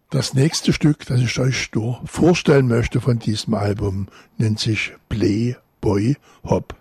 Das nächste Stück, das ich euch vorstellen möchte von diesem Album, nennt sich Play Boy Hop.